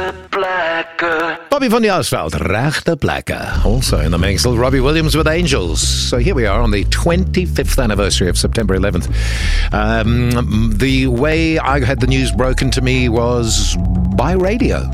Bobby van Jaarsveld, Rechte Plekke. Also in the mix, Robbie Williams with Angels. So here we are on the 25th anniversary of September 11th. The way I had the news broken to me was by radio.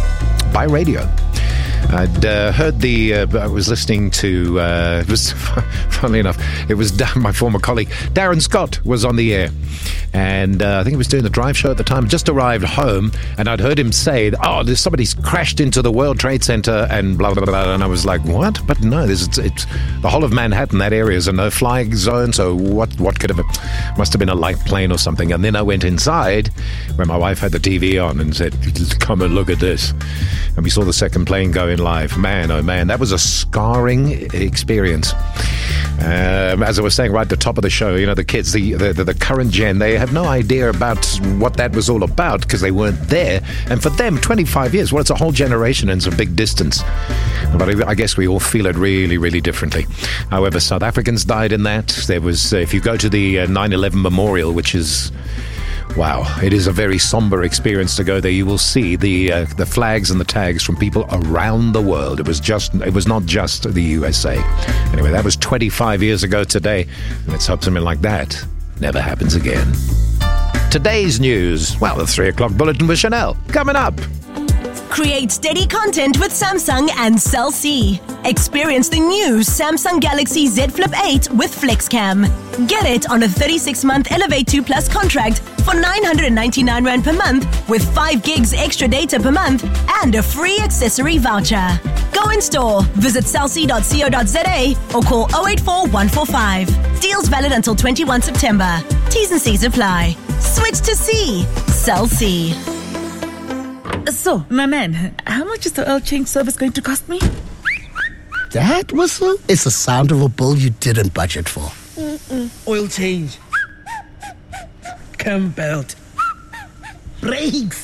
I'd heard I was listening to, it was, funnily enough, it was my former colleague, Darren Scott, was on the air. And I think he was doing the drive show at the time, just arrived home, and I'd heard him say, somebody's crashed into the World Trade Center and blah, blah, blah. And I was like, what? But no, it's the whole of Manhattan, that area is a no-fly zone, so what could have, must have been a light plane or something. And then I went inside, where my wife had the TV on, and said, come and look at this. And we saw the second plane go in live. Man, oh man, that was a scarring experience. As I was saying right at the top of the show, the kids, the current gen, they have no idea about what that was all about because they weren't there. And for them, 25 years, well, it's a whole generation and it's a big distance. But I guess we all feel it really, really differently. However, South Africans died in that. There was, if you go to the 9/11 memorial, which is... wow, it is a very somber experience to go there. You will see the flags and the tags from people around the world. It was not just the USA. Anyway, that was 25 years ago today. Let's hope something like that never happens again. Today's news, well, the 3 o'clock bulletin with Chanel coming up. Create steady content with Samsung and Cell C. Experience the new Samsung Galaxy Z Flip 8 with FlexCam. Get it on a 36-month Elevate 2 Plus contract for R999 per month with 5 gigs extra data per month and a free accessory voucher. Go in store, visit cellc.co.za or call 084 145. Deals valid until 21 September. T's and C's apply. Switch to C. Cell C. So, my man, how much is the oil change service going to cost me? That whistle is the sound of a bill you didn't budget for. Oil change. Cam belt. Brakes.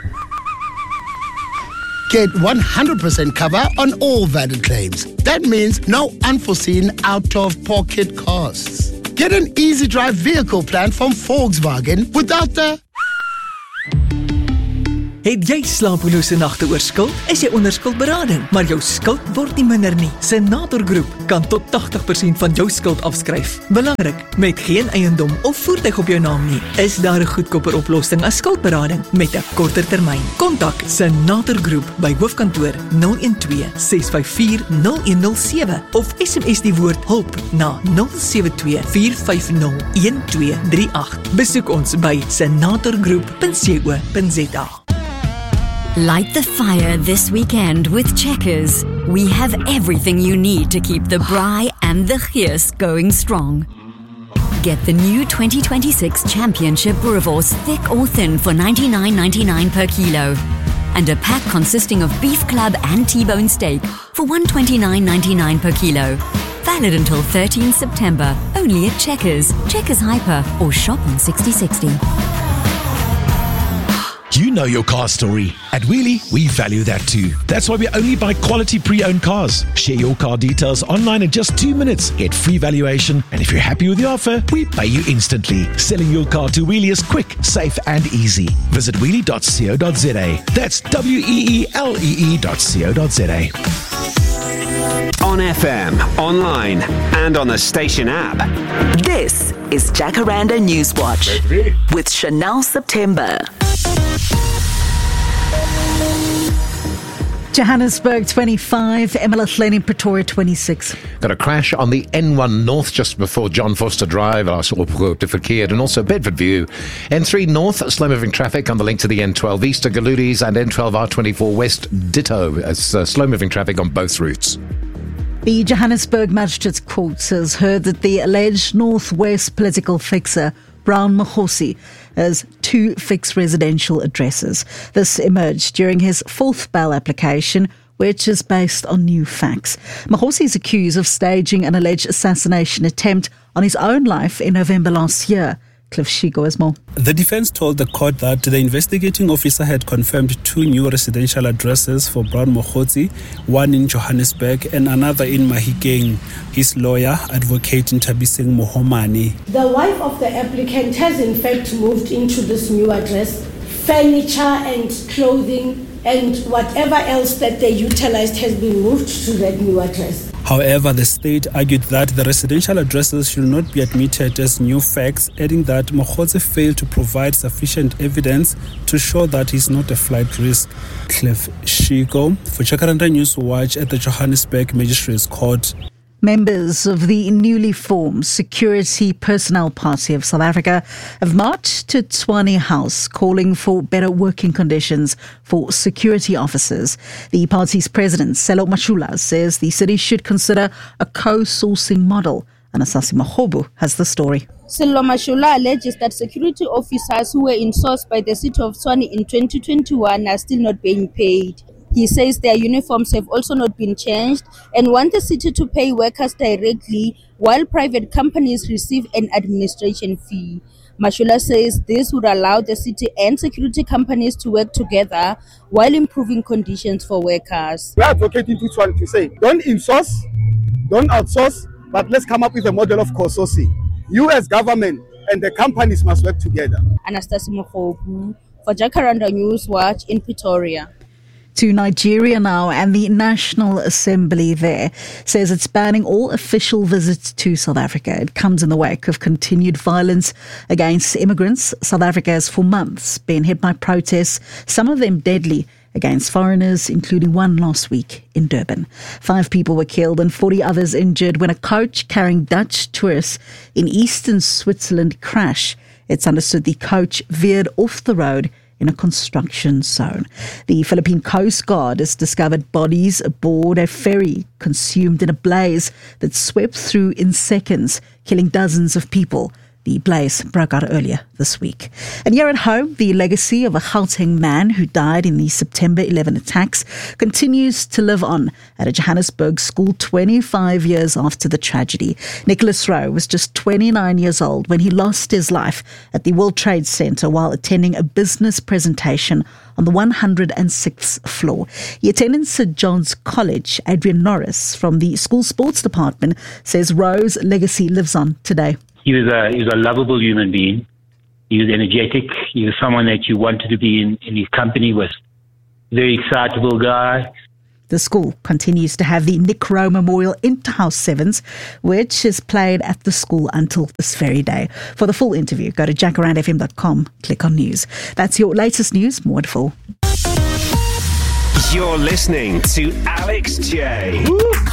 Get 100% cover on all valid claims. That means no unforeseen out-of-pocket costs. Get an easy drive vehicle plan from Volkswagen without the... Het jy slapelose nagte oor skuld? Is jy onder skuldberading, maar jou skuld word nie minder nie? Senator Groep kan tot 80% van jou skuld afskryf. Belangrik, met geen eiendom of voertuig op jou naam nie, is daar 'n goedkoper oplossing as skuldberading met 'n korter termyn. Kontak Senator Groep by hoofkantoor 012 654 0107 of SMS die woord hulp na 072 450 1238. Besoek ons by senatorgroep.co.za. Light the fire this weekend with Checkers. We have everything you need to keep the braai and the gees going strong. Get the new 2026 Championship Boerewors thick or thin for $99.99 per kilo. And a pack consisting of beef club and T-bone steak for $129.99 per kilo. Valid until 13 September, only at Checkers, Checkers Hyper, or shop on 6060. You know your car story. At Wheelie, we value that too. That's why we only buy quality pre-owned cars. Share your car details online in just 2 minutes. Get free valuation. And if you're happy with the offer, we pay you instantly. Selling your car to Wheelie is quick, safe and easy. Visit wheelie.co.za. That's WEELEE.co.za. On FM, online, and on the station app. This is Jacaranda Newswatch with Chanel September. Johannesburg 25, Emmerich in Pretoria 26. Got a crash on the N1 North just before John Foster Drive, Oproep verkeerd, and also Bedford View. N3 North, slow-moving traffic on the link to the N12 East to Galudis, and N12 R24 West, ditto, as slow-moving traffic on both routes. The Johannesburg Magistrates Court has heard that the alleged Northwest political fixer Brown Mokgosi has 2 fixed residential addresses. This emerged during his 4th bail application, which is based on new facts. Mokgosi is accused of staging an alleged assassination attempt on his own life in November last year. Cliff Shigo has more. The defense told the court that the investigating officer had confirmed 2 new residential addresses for Brown Mokgosi, one in Johannesburg and another in Mahikeng. His lawyer, Advocate Ntabiseng Mohomane. The wife of the applicant has in fact moved into this new address. Furniture and clothing and whatever else that they utilized has been moved to that new address. However, the state argued that the residential addresses should not be admitted as new facts, adding that Mokhotsi failed to provide sufficient evidence to show that he's not a flight risk. Cliff Shiko for Jacaranda News Watch at the Johannesburg Magistrates Court. Members of the newly formed Security Personnel Party of South Africa have marched to Tshwane House calling for better working conditions for security officers. The party's president, Sello Mashula, says the city should consider a co-sourcing model. Anasasi Mahobu has the story. Sello Mashula alleges that security officers who were insourced by the city of Tshwane in 2021 are still not being paid. He says their uniforms have also not been changed and want the city to pay workers directly while private companies receive an administration fee. Mashula says this would allow the city and security companies to work together while improving conditions for workers. We are advocating to Tshwane to say, don't insource, don't outsource, but let's come up with a model of co-sourcing. You as government and the companies must work together. Anastasi Mohobu for Jacaranda News Watch in Pretoria. To Nigeria now, and the National Assembly there says it's banning all official visits to South Africa. It comes in the wake of continued violence against immigrants. South Africa has for months been hit by protests, some of them deadly, against foreigners, including one last week in Durban. 5 people were killed and 40 others injured when a coach carrying Dutch tourists in eastern Switzerland crashed. It's understood the coach veered off the road in a construction zone. The Philippine Coast Guard has discovered bodies aboard a ferry consumed in a blaze that swept through in seconds, killing dozens of people. The blaze broke out earlier this week. And here at home, the legacy of a Gauteng man who died in the September 11 attacks continues to live on at a Johannesburg school 25 years after the tragedy. Nicholas Rowe was just 29 years old when he lost his life at the World Trade Center while attending a business presentation on the 106th floor. He attended St. John's College. Adrian Norris from the school sports department says Rowe's legacy lives on today. He was a lovable human being. He was energetic. He was someone that you wanted to be in his company with. Very excitable guy. The school continues to have the Nick Rowe Memorial Interhouse Sevens, which is played at the school until this very day. For the full interview, go to jacarandafm.com, click on news. That's your latest news. More at 4. You're listening to Alex J. Woo!